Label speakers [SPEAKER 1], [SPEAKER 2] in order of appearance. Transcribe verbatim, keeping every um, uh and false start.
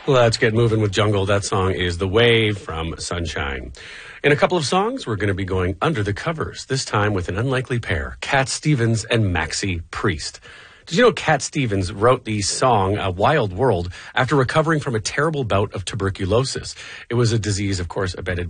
[SPEAKER 1] Let's get moving with Jungle. That song is The Wave from Sunshine. In a couple of songs, we're going to be going under the covers, this time with an unlikely pair, Cat Stevens and Maxi Priest. Did you know Cat Stevens wrote the song A Wild World after recovering from a terrible bout of tuberculosis? It was a disease, of course, abetted